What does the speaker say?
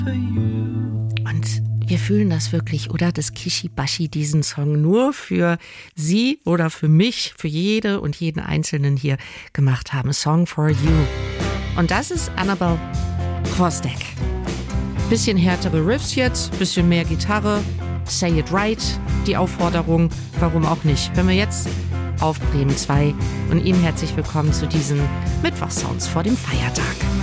Und wir fühlen das wirklich, oder? Dass Kishi-Bashi diesen Song nur für Sie oder für mich, für jede und jeden Einzelnen hier gemacht haben. Song for You. Und das ist Annabel Kwastek. Bisschen härtere Riffs jetzt, bisschen mehr Gitarre. Say it right, die Aufforderung, warum auch nicht. Hören wir jetzt auf Bremen 2 und Ihnen herzlich willkommen zu diesen Mittwochsounds vor dem Feiertag.